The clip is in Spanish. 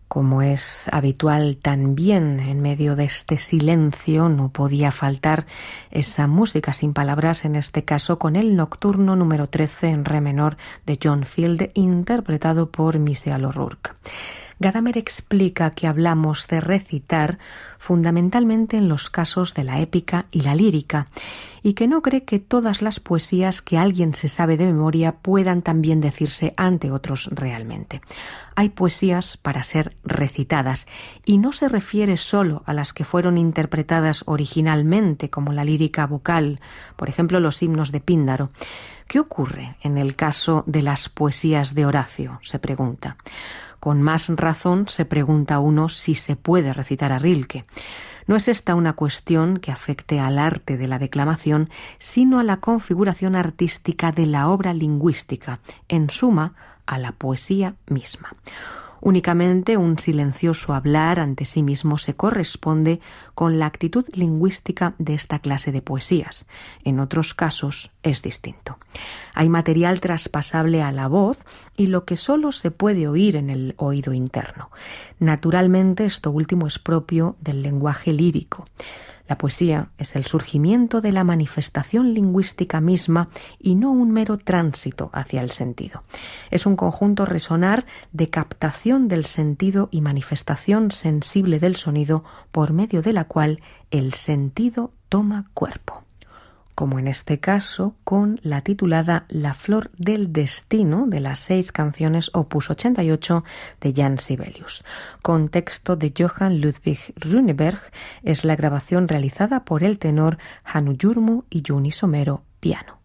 Como es habitual también en medio de este silencio, no podía faltar esa música sin palabras, en este caso con el Nocturno número 13 en re menor de John Field, interpretado por Michael O'Rourke. Gadamer explica que hablamos de recitar fundamentalmente en los casos de la épica y la lírica, y que no cree que todas las poesías que alguien se sabe de memoria puedan también decirse ante otros realmente. Hay poesías para ser recitadas, y no se refiere solo a las que fueron interpretadas originalmente, como la lírica vocal, por ejemplo los himnos de Píndaro. ¿Qué ocurre en el caso de las poesías de Horacio?, se pregunta. Con más razón se pregunta uno si se puede recitar a Rilke. No es esta una cuestión que afecte al arte de la declamación, sino a la configuración artística de la obra lingüística, en suma, a la poesía misma. Únicamente un silencioso hablar ante sí mismo se corresponde con la actitud lingüística de esta clase de poesías. En otros casos es distinto. Hay material traspasable a la voz y lo que solo se puede oír en el oído interno. Naturalmente, esto último es propio del lenguaje lírico. La poesía es el surgimiento de la manifestación lingüística misma y no un mero tránsito hacia el sentido. Es un conjunto resonar de captación del sentido y manifestación sensible del sonido por medio de la cual el sentido toma cuerpo. Como en este caso con la titulada La flor del destino, de las 6 canciones opus 88 de Jan Sibelius. Con texto de Johann Ludwig Runeberg, es la grabación realizada por el tenor Hannu Jurmu y Juni Somero, piano.